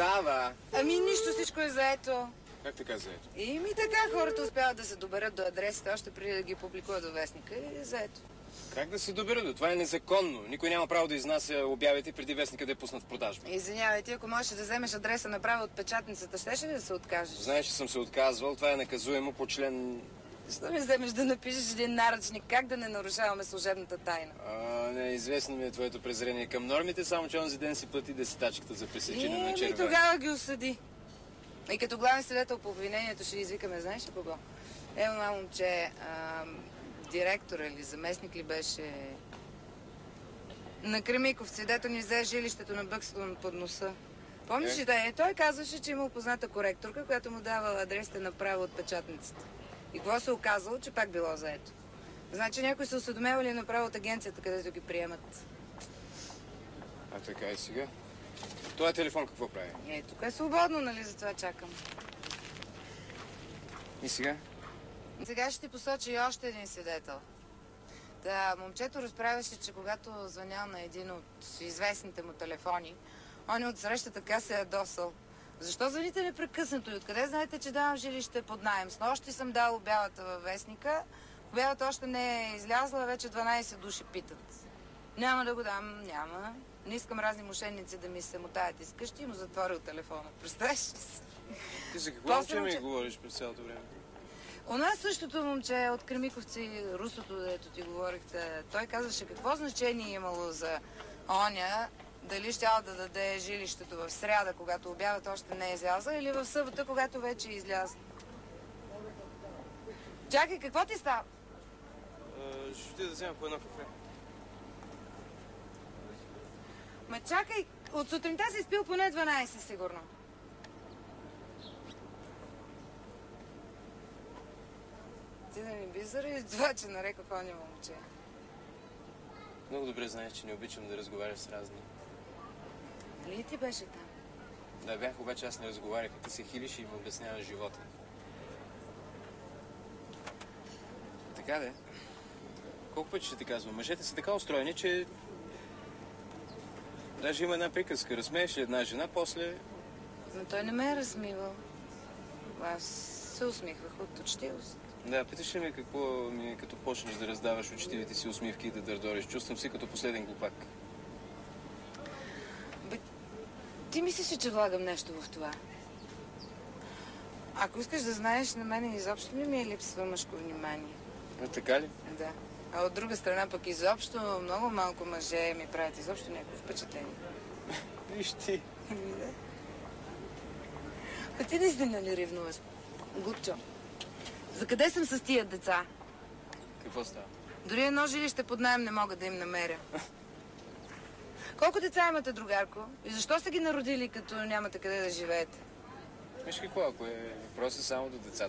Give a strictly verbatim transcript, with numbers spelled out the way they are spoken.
става? Ами нищо, всичко е заето. Как така заето? И ми така хората успяват да се доберат до адресите, още преди да ги публикуват във вестника и е заето. Как да се доберат до? Това е незаконно. Никой няма право да изнася обявите преди вестника да е пуснат в продажба. Извинявайте, ако можеш да вземеш адреса направо от печатницата, щеше ли да се откажеш? Знаеш, че съм се отказвал. Това е наказуемо по член... Защо не вземеш да напишеш един наръчник? Как да не нарушаваме служебната тайна? А, не, известно ми е твоето презрение към нормите, само че онзи ден си плати десетачката за пресечение на червен. И тогава ги осъди. И като главен свидетел по обвинението ще извикаме, знаеш ли кого? Ево на момче, а, директор или заместник ли беше на Кремиковци, дето ни взе жилището на Бъкстон под носа. Помниш ли е? Да, е, той казваше, че има опозната коректорка, която му дава адресите направо от печатницата. И какво се оказало, че пак било заето. Значи някой се осведомявали направо от агенцията, където ги приемат. А така и сега? Това телефон какво прави? Е, тук е свободно, нали? Затова чакам. И сега? Сега ще ти посоча и още един свидетел. Да, момчето разправяше, че когато звънял на един от известните му телефони, он отсреща така се ядосал. Защо звъните непрекъснато и откъде знаете, че давам жилище под наем? С нощи съм дал обявата във вестника. Обявата още не е излязла, вече дванайсет души питат. Няма да го дам, няма. Не искам разни мошенници да ми се мотаят из къщи и му затворил телефона. Представяш ли си? Ти за какво момче ми говориш през цялото време? У нас същото момче от Кремиковци, русото, дето ти говорихте, той казваше какво значение е имало за оня, дали щял да даде жилището в сряда, когато обявата още не е излязла, или в събота, когато вече е излязла. Чакай, какво ти става? А, ще ти да взема по едно кафе. Ма чакай, от сутринта си спил поне дванайсет, сигурно. Ти да ми би заради това, че нарекох оня момче. Много добре знаеш, че не обичам да разговаряш с разни. Нали ти беше там? Да, бях, обаче аз не разговарях. Ти се хилиш и ми обясняваш живота. Така де. Колко пъти ще ти казвам? Мъжете са така устроени, че... Даже има една приказка. Разсмееш ли една жена, после... Но той не ме е размивал. Аз се усмихвах от учтивост. Да, питаш ли ме какво ми е като почнеш да раздаваш учтивите си усмивки и да дърдориш? Чувствам си като последен глупак. Бе, ти мислиш, че влагам нещо в това? Ако искаш да знаеш, на мен изобщо не ми е липсва мъжко внимание. А, така ли? Да. А от друга страна пък изобщо много малко мъже ми правят изобщо някакво впечатление. Виж ти. Да. А ти наистина ли ревнуваш? Глупчо. За къде съм с тия деца? Какво става? Дори едно жилище под наем не мога да им намеря. Колко деца имате, другарко? И защо сте ги народили, като нямате къде да живеете? Виж какво, ако е въпросът само до децата,